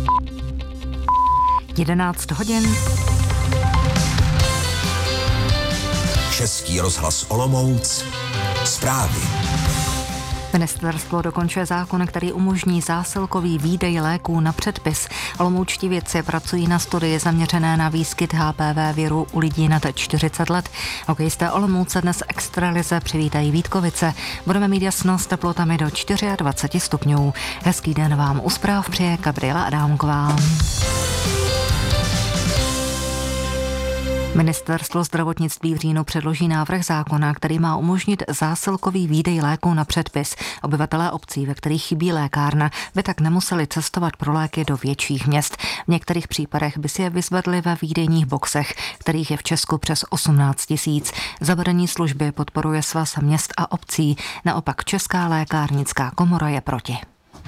11 hodin. Český rozhlas Olomouc. Zprávy. Ministerstvo dokončuje zákon, který umožní zásilkový výdej léků na předpis. Olomoučtí vědci pracují na studii zaměřené na výskyt HPV viru u lidí nad 40 let. Hokejisté Olomouce dnes extralize přivítají Vítkovice. Budeme mít jasno s teplotami do 24 stupňů. Hezký den vám u zpráv přeje Gabriela Adámková. Ministerstvo zdravotnictví v říjnu předloží návrh zákona, který má umožnit zásilkový výdej léků na předpis. Obyvatelé obcí, ve kterých chybí lékárna, by tak nemuseli cestovat pro léky do větších měst. V některých případech by si je vyzvedli ve výdejních boxech, kterých je v Česku přes 18 000. Zavedení služby podporuje Svaz měst a obcí. Naopak Česká lékárnická komora je proti.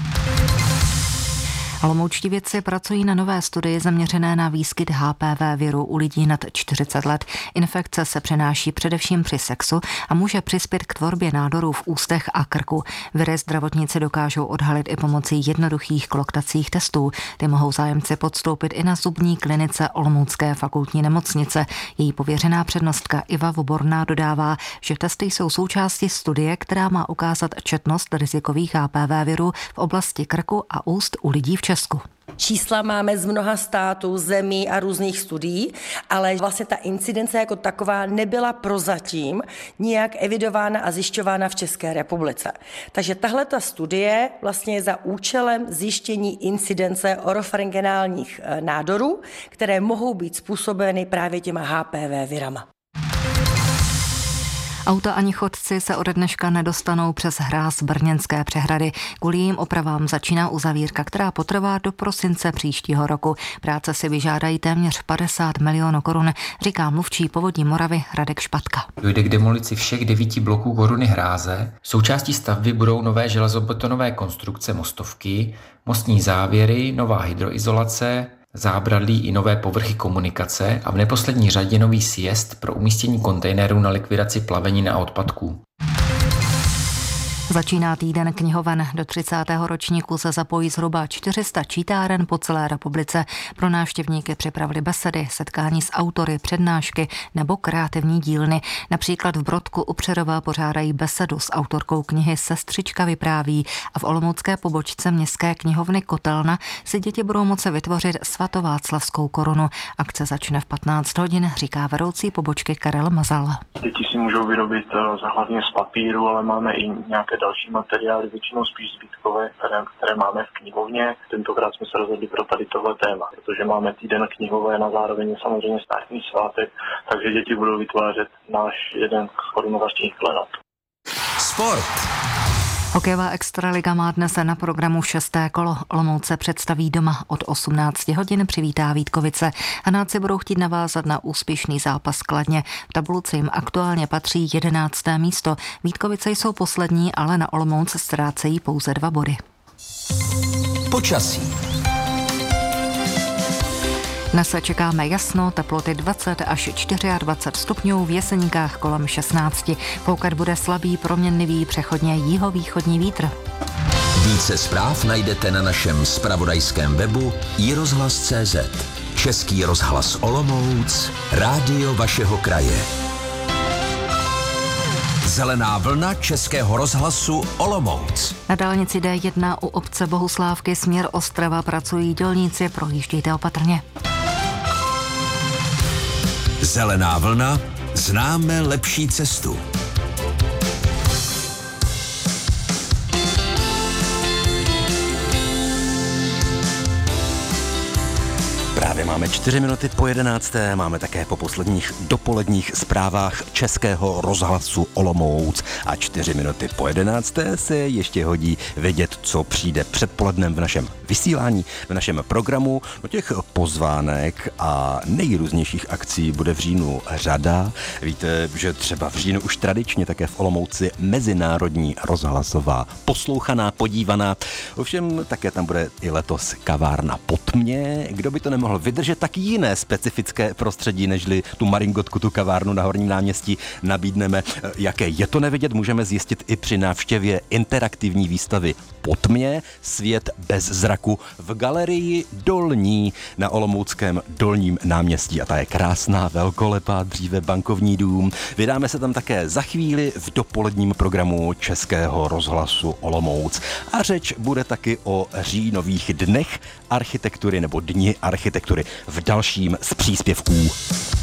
Olomoučtí vědci pracují na nové studii zaměřené na výskyt HPV viru u lidí nad 40 let. Infekce se přenáší především při sexu a může přispět k tvorbě nádorů v ústech a krku. Viry zdravotníci dokážou odhalit i pomocí jednoduchých kloktacích testů. Ty mohou zájemci podstoupit i na zubní klinice Olomoucké fakultní nemocnice. Její pověřená přednostka Iva Voborná dodává, že testy jsou součástí studie, která má ukázat četnost rizikových HPV virů v oblasti krku a úst u lidí v Česku. Čísla máme z mnoha států, zemí a různých studií, ale vlastně ta incidence jako taková nebyla prozatím nijak evidována a zjišťována v České republice. Takže tahle ta studie vlastně je za účelem zjištění incidence oropharyngeálních nádorů, které mohou být způsobeny právě těma HPV virama. Auta ani chodci se ode dneška nedostanou přes hráz Brněnské přehrady. Kvůli jejím opravám začíná uzavírka, která potrvá do prosince příštího roku. Práce si vyžádají téměř 50 milionů korun, říká mluvčí Povodí Moravy Radek Špatka. Dojde k demolici všech 9 bloků koruny hráze. Součástí stavby budou nové železobetonové konstrukce mostovky, mostní závěry, nová hydroizolace, zábradlí i nové povrchy komunikace a v neposlední řadě nový sjezd pro umístění kontejnerů na likvidaci plavenin a odpadků. Začíná týden knihoven. Do 30. ročníku se zapojí zhruba 400 čítáren po celé republice. Pro návštěvníky připravili besedy, setkání s autory, přednášky nebo kreativní dílny. Například v Brodku u Přerova pořádají besedu s autorkou knihy Sestřička vypráví a v olomoucké pobočce Městské knihovny Kotelna si děti budou moci vytvořit svatováclavskou korunu. Akce začne v 15 hodin, říká vedoucí pobočky Karel Mazal. Děti si můžou vyrobit hlavně z papíru, ale máme i nějaké další materiály, většinou spíš zbytkové, které máme v knihovně. Tentokrát jsme se rozhodli pro tady tohle téma, protože máme týden knihové a zároveň samozřejmě státní svátek, takže děti budou vytvářet náš jeden korunovačních klenot. Sport. Hokejová extraliga má dnes na programu 6. kolo. Olomouce představí doma od 18 hodin, přivítá Vítkovice. Hanáci budou chtít navázat na úspěšný zápas Kladně. V tabulce jim aktuálně patří 11. místo. Vítkovice jsou poslední, ale na Olomouc ztrácejí pouze 2 body. Počasí. Dnes čekáme jasno, teploty 20 až 24 stupňů, v Jeseníkách kolem 16. Foukat bude slabý, proměnlivý, přechodně jihovýchodní vítr. Více zpráv najdete na našem zpravodajském webu iRozhlas.cz. Český rozhlas Olomouc, rádio vašeho kraje. Zelená vlna Českého rozhlasu Olomouc. Na dálnici D1 u obce Bohuslávky směr Ostrava pracují dělníci, projíždějte opatrně. Zelená vlna, známe lepší cestu. Právě máme 4 minuty po 11. Máme také po posledních dopoledních zprávách Českého rozhlasu Olomouc a 4 minuty po 11. se ještě hodí vědět, co přijde předpolednem v našem vysílání, v našem programu. No těch pozvánek a nejrůznějších akcí bude v říjnu řada. Víte, že třeba v říjnu už tradičně také v Olomouci mezinárodní rozhlasová poslouchaná, podívaná. Ovšem také tam bude i letos kavárna Potmě. Kdo by to nemohl vydržet vydržet, tak jiné specifické prostředí, nežli tu Maringotku, tu kavárnu na Horním náměstí nabídneme. Jaké je to nevidět, můžeme zjistit i při návštěvě interaktivní výstavy Potmě, svět bez zraku v galerii Dolní na olomouckém Dolním náměstí. A ta je krásná, velkolepá, dříve bankovní dům. Vydáme se tam také za chvíli v dopoledním programu Českého rozhlasu Olomouc. A řeč bude taky o říjnových dnech architektury nebo dni architektury v dalším z příspěvků.